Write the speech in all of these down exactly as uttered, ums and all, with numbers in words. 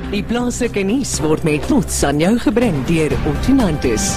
Die plaaslike nuus word met trots aan jou gebring deur Ottonantis.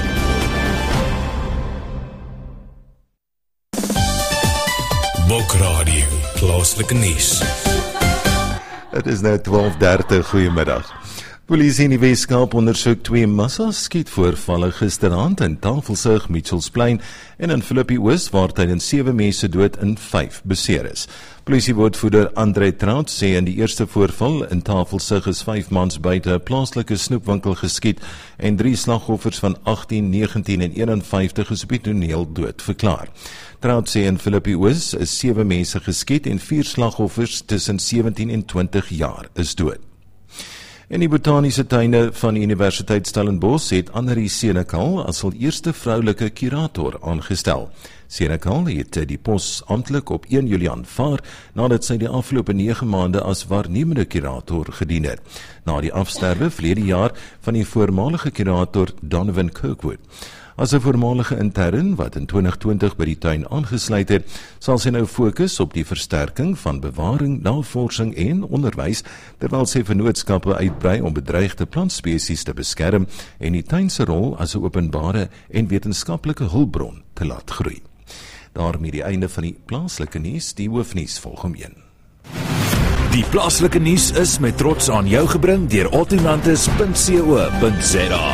Bokradio, plaaslike nuus. Het is nou twaalf dertig, goeiemiddag. Polisie in die Weskaap ondersoek twee massa-skietvoorvalle gisteraand in Tafelsig, Mitchellsplein en in Philippi Oos, waar tydens sewe mense dood en vyf beseer is. Polisiewoordvoerder Andre Trout sê in die eerste voorval in Tafelsig is vyf mans buite 'n plaaslike snoepwinkel geskiet en drie slagoffers van agttien, negentien en eenenvyftig is op die toneel dood verklaar. Trout sê in Philippi Oos is sewe mense geskiet en vier slagoffers tussen sewentien en twintig jaar is dood. In die botaniese tuine van die Universiteit Stellenbosch het Annerie Senekal as hul eerste vroulike kurator aangestel. Senekal het die pos amptelik op een Julie aanvaar, nadat sy die afgelope nege maande as waarnemende kurator gedien het, na die afsterwe verlede jaar van die voormalige kurator Donovan Kirkwood. As 'n voormalige intern wat in twintig twintig by die tuin aangesluit het, sal sy nou fokus op die versterking van bewaring, navorsing en onderwys, terwyl sy vennootskappe uitbrei om bedreigde plantspesies te beskerm en die tuin se rol as 'n openbare en wetenskaplike hulpbron te laat groei. Daarmee die einde van die plaaslike nuus, die hoofnuus volg om een. Die plaaslike nuus is met trots aan jou gebring deur ottonantis punt co punt za.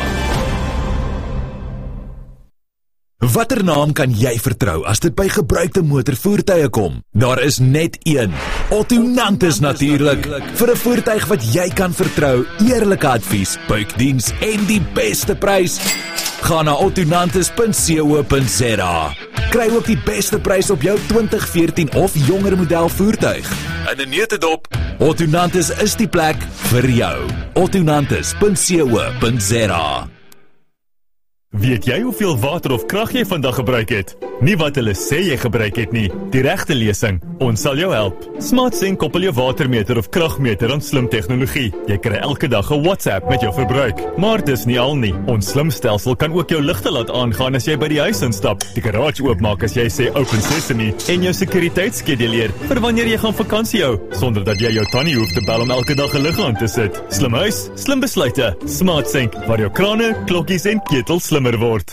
Watter naam kan jy vertrou as dit by gebruikte motorvoertuie kom? Daar is net een. Ottonantis natuurlik. Vir 'n voertuig wat jy kan vertrou, eerlike advies, buikdiens en die beste prys. Ga na ottonantis punt co punt za. Kry ook die beste prys op jou twintig veertien of jonger model voertuig. In 'n neutedop, Ottonantis is die plek vir jou. ottonantis punt co punt za. Weet jy hoeveel water of krag jy vandag gebruik het? Nie wat hulle sê jy gebruik het nie. Die regte lesing. Ons sal jou help. SmartSync koppel jou watermeter of kragmeter aan slim tegnologie. Jy kry elke dag 'n WhatsApp met jou verbruik. Maar dis nie al nie. Ons slim stelsel kan ook jou ligte laat aangaan as jy by die huis instap, die garage oopmaak as jy sê open sesame en jou sekuriteit skeduleer vir wanneer jy gaan vakansie hou, sonder dat jy jou tannie hoef te bel om elke dag 'n lig aan te sit. Slim huis, slim besluite. SmartSync, waar jou krane, klokkies en ketels slimmer word.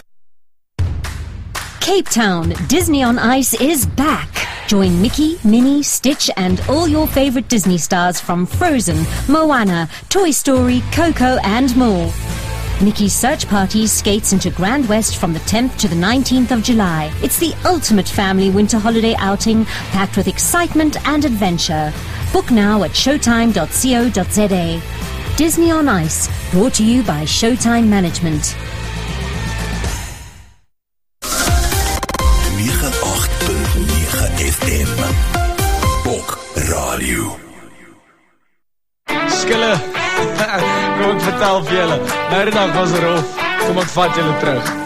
Cape Town, Disney on Ice is back. Join Mickey, Minnie, Stitch and all your favorite Disney stars from Frozen, Moana, Toy Story, Coco and more. Mickey's Search Party skates into Grand West from the tenth to the nineteenth of July. It's the ultimate family winter holiday outing packed with excitement and adventure. Book now at showtime dot co dot za. Disney on Ice, brought to you by Showtime Management. F M Bok Radio. Skille, kom ek vertel vir julle. Nou die dag was er op, kom ek vat julle terug.